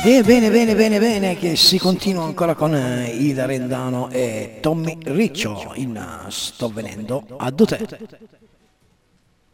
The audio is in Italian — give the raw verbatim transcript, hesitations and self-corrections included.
E bene, bene, bene, bene, che si continua ancora con eh, Ida Rendano e Tommy Riccio in eh, Sto venendo a do te.